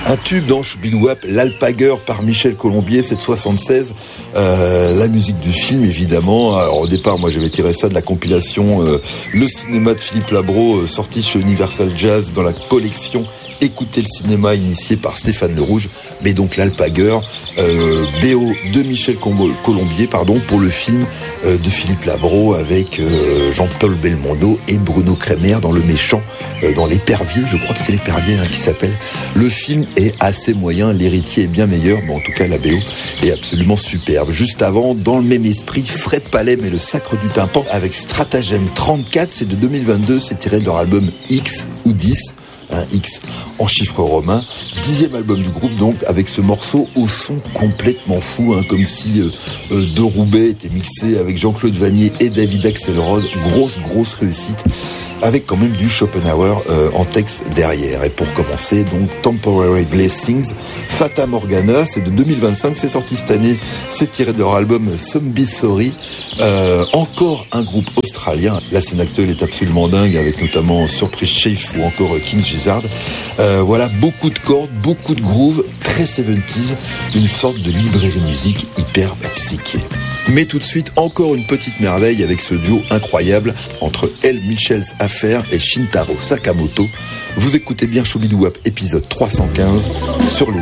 Un tube dans Choubidouap, l'Alpagueur par Michel Colombier, c'est de 76. La musique du film, évidemment. Alors au départ, moi j'avais tiré ça de la compilation Le cinéma de Philippe Labro, sorti chez Universal Jazz dans la collection Écoutez le cinéma, initié par Stéphane Le Rouge. Mais donc l'Alpagueur, BO de Michel Colombier, pour le film de Philippe Labro avec Jean-Paul Belmondo et Bruno Kremer dans Le Méchant, dans L'Épervier, je crois que c'est L'Épervier qui s'appelle. Le film est assez moyen, l'héritier est bien meilleur, mais en tout cas la BO est absolument superbe. Juste avant, dans le même esprit, Fred Palem et le Sacre du Tympan avec Stratagème 34, c'est de 2022, c'est tiré de leur album X ou 10. Un X en chiffres romains, 10e album du groupe donc, avec ce morceau au son complètement fou, comme si De Roubaix était mixé avec Jean-Claude Vannier et David Axelrod. Grosse réussite, avec quand même du Schopenhauer en texte derrière. Et pour commencer, donc Temporary Blessings, Fata Morgana, c'est de 2025, c'est sorti cette année, c'est tiré de leur album Zombie Sorry. Encore un groupe australien, la scène actuelle est absolument dingue, avec notamment Surprise Chief ou encore King Gizzard. Voilà, beaucoup de cordes, beaucoup de grooves, très 70s, une sorte de librairie musique hyper psyché. Mais tout de suite, encore une petite merveille avec ce duo incroyable entre El Michels Affair et Shintaro Sakamoto. Vous écoutez bien Choubidouap, épisode 315 sur les